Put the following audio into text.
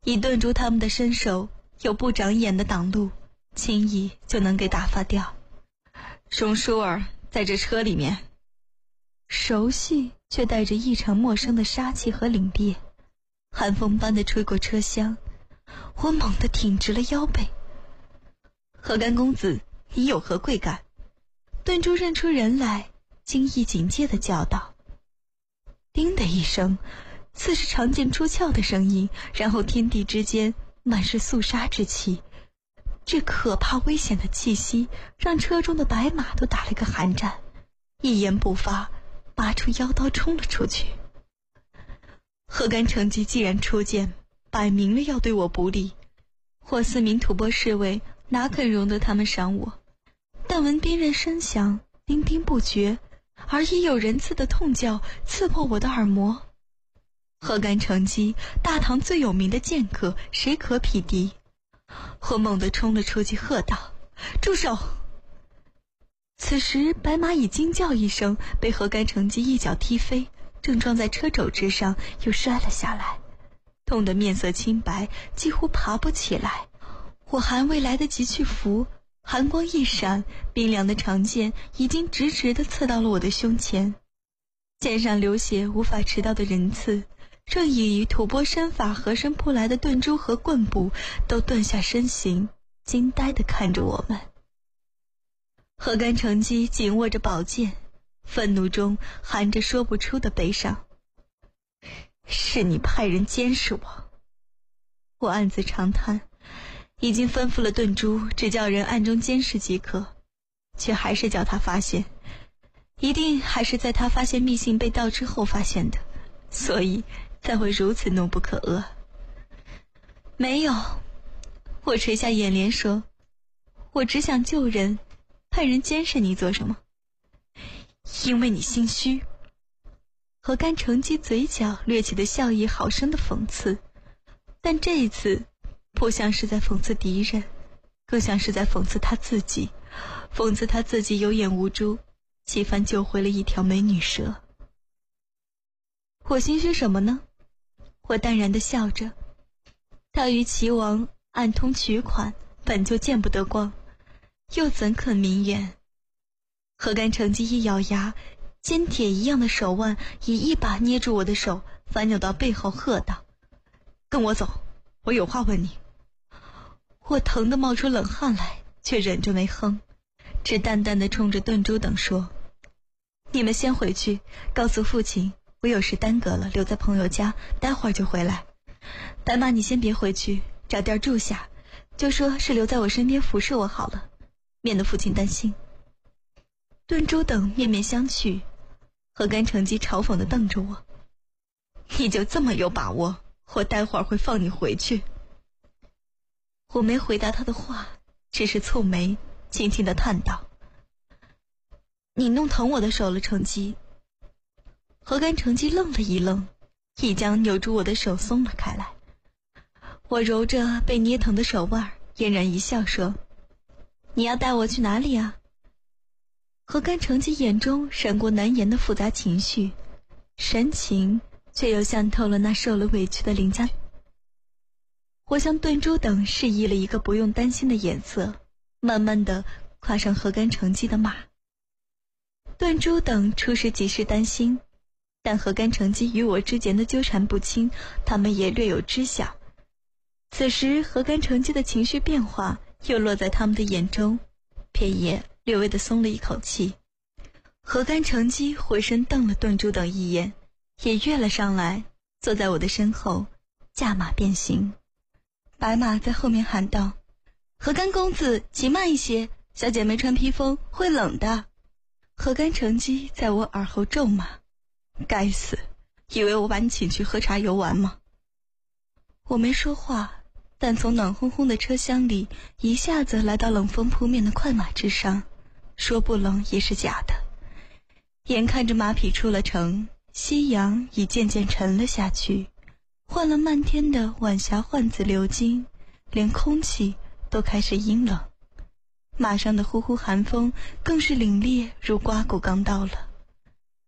以顿珠他们的身手，有不长眼的挡路，轻易就能给打发掉。 熊舒儿在这车里面。 熟悉却带着异常陌生的杀气和凛冽，寒风般的吹过车厢，我猛地挺直了腰背。 何干公子，你有何贵干？ 顿珠认出人来，惊异警戒地叫道。叮的一声，似是长剑出鞘的声音，然后天地之间满是肃杀之气。这可怕危险的气息让车中的白马都打了个寒战，一言不发，拔出腰刀冲了出去。何干成吉既然出剑，摆明了要对我不利，我4名吐蕃侍卫哪肯容得他们伤我？但闻兵刃声响，叮叮不绝，而已有人刺的痛叫刺破我的耳膜。何干成吉，大唐最有名的剑客，谁可匹敌？我猛地冲了出去，喝道：住手！此时白马已惊叫一声，被何干成吉一脚踢飞，正撞在车轴之上，又摔了下来，痛得面色青白，几乎爬不起来。我还未来得及去扶，寒光一闪，冰凉的长剑已经直直地刺到了我的胸前，剑上流血无法持刀的人刺，正以吐蕃身法合身扑来的顿珠和棍部都顿下身形，惊呆地看着我们。何干成吉紧握着宝剑，愤怒中含着说不出的悲伤。 是你派人监视我。 我暗自长叹，已经吩咐了顿珠，只叫人暗中监视即可，却还是叫他发现，一定还是在他发现密信被盗之后发现的，所以才会如此怒不可遏。没有，我垂下眼帘说，我只想救人，派人监视你做什么？ 因为你心虚。 何干成吉嘴角掠起的笑意好生的讽刺，但这一次不像是在讽刺敌人，更像是在讽刺他自己，讽刺他自己有眼无珠，几番救回了一条美女蛇。我心虚什么呢？我淡然地笑着，他与齐王暗通取款，本就见不得光，又怎肯明言？何干成吉一咬牙，坚铁一样的手腕以一把捏住我的手，反扭到背后喝道：跟我走，我有话问你。我疼得冒出冷汗来，却忍着没哼，只淡淡地冲着顿珠等说：你们先回去，告诉父亲我有事耽搁了，留在朋友家，待会儿就回来。白马你先别回去，找地儿住下，就说是留在我身边服侍我好了，免得父亲担心。顿珠等面面相觑，何干成吉嘲讽地瞪着我：你就这么有把握，我待会儿会放你回去？我没回答他的话，只是蹙眉，轻轻地叹道：你弄疼我的手了，成吉。何干成吉愣了一愣，一将扭住我的手松了开来。我揉着被捏疼的手腕，嫣然一笑说：你要带我去哪里啊？何干成吉眼中闪过难言的复杂情绪，神情却又像透了那受了委屈的邻家。我向顿珠等示意了一个不用担心的眼色，慢慢地跨上何干成吉的马。顿珠等初时极是担心，但何干成吉与我之间的纠缠不清，他们也略有知晓。此时何干成吉的情绪变化又落在他们的眼中，便也略微地松了一口气。何干成吉回身瞪了顿珠等一眼，也跃了上来，坐在我的身后，驾马便行。白马在后面喊道：何干公子骑慢一些，小姐妹穿披风会冷的。何干成吉在我耳后咒骂：该死，以为我把你请去喝茶游玩吗？我没说话，但从暖烘烘的车厢里一下子来到冷风扑面的快马之上，说不冷也是假的。眼看着马匹出了城，夕阳已渐渐沉了下去，换了漫天的晚霞幻紫流金，连空气都开始阴冷，马上的呼呼寒风更是凛冽如刮骨刚到了。